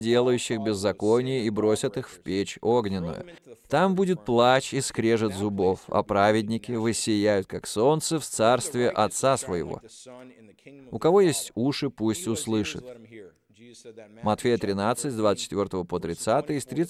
делающих беззаконие, и бросят их в печь огненную. Там будет плач и скрежет зубов, а праведники воссияют, как солнце, в царстве Отца своего. У кого есть уши, пусть услышит». Матфея 13, с 24 по 30, и с